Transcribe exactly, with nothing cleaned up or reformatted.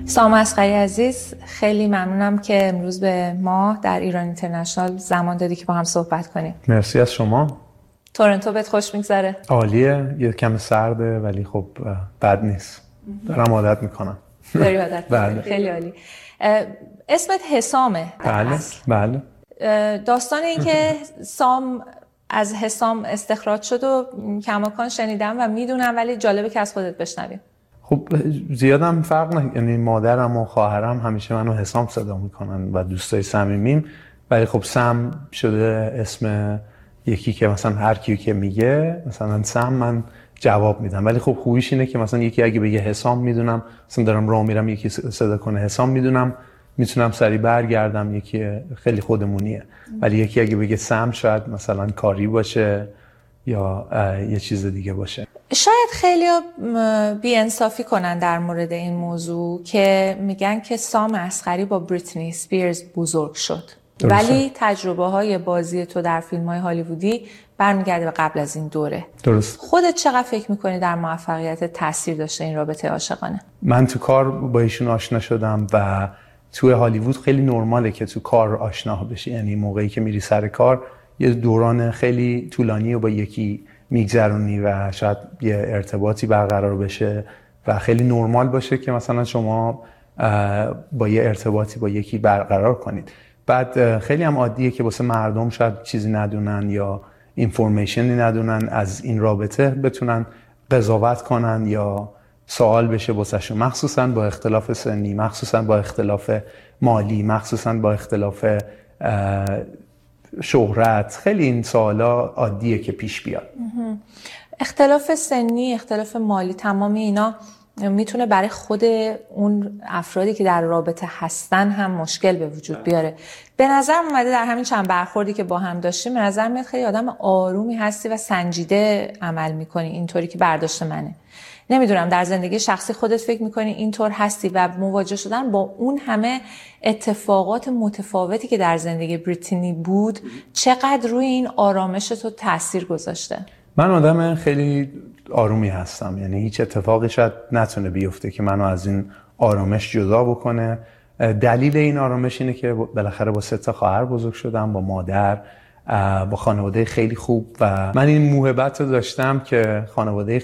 سام اصغری عزیز، خیلی ممنونم که امروز به ما در ایران اینترنشنال زمان دادی که با هم صحبت کنیم. مرسی از شما. تورنتو بهت خوش میگذره؟ عالیه، یه کم سرده ولی خب بد نیست. دارم عادت میکنم. داری عادت بله. خیلی عالی. اسمت حسامه. بله بله. داستان این که سام از حسام استخراج شد و کماکان شنیدم و میدونم، ولی جالبه که از خودت بشنویم. خب زیادم فرق نه، یعنی مادرم و خواهرم همیشه منو حسام صدا میکنن و دوستای صمیمیم، ولی خب سم شده اسم یکی که مثلا هر کی که میگه مثلا سم من جواب میدم، ولی خب خوبیش اینه که مثلا یکی اگه بگه حسام میدونم، مثلا دارم راه میرم یکی صدا کنه حسام میدونم، میتونم سری برگردم، یکی خیلی خودمونیه. ولی یکی اگه بگه سم شاید مثلا کاری باشه یا یه چیز دیگه باشه. شاید خیلی بی‌انصافی کنن در مورد این موضوع که میگن که سام اصغری با بریتنی اسپیرز بزرگ شد. درسته. ولی تجربه های بازی تو در فیلم های هالیوودی برمیگرده به قبل از این دوره. درست. خودت چقدر فکر میکنی در موفقیت تاثیر داشته این رابطه عاشقانه؟ من تو کار با ایشون آشنا شدم و تو هالیوود خیلی نرماله که تو کار آشنا بشی، یعنی موقعی که میری سر کار یه دوران خیلی طولانی و با یکی میگذرونی و شاید یه ارتباطی برقرار بشه و خیلی نرمال باشه که مثلا شما با یه ارتباطی با یکی برقرار کنید. بعد خیلی هم عادیه که واسه مردم شاید چیزی ندونن یا اینفورمیشنی ندونن از این رابطه بتونن قضاوت کنن یا سوال بشه واسهشون، مخصوصا با اختلاف سنی، مخصوصا با اختلاف مالی، مخصوصا با اختلاف شهرت. خیلی این سوالا عادیه که پیش بیاد. اختلاف سنی، اختلاف مالی، تمام اینا میتونه برای خود اون افرادی که در رابطه هستن هم مشکل به وجود بیاره. به نظر اومده در همین چند برخوردی که با هم داشتیم، به نظر میاد خیلی آدم آرومی هستی و سنجیده عمل میکنی، اینطوری که برداشت منه. نمیدونم در زندگی شخصی خودت فکر میکنی اینطور هستی و مواجه شدن با اون همه اتفاقات متفاوتی که در زندگی بریتنی بود چقدر روی این آرامش تو تاثیر گذاشته؟ من آدم خیلی آرومی هستم، یعنی هیچ اتفاقی شاید نتونه بیفته که منو از این آرامش جدا بکنه. دلیل این آرامش اینه که بالاخره با سه تا خواهر بزرگ شدم، با مادر، با خانواده خیلی خوب و من این موهبت رو داشتم که خانواده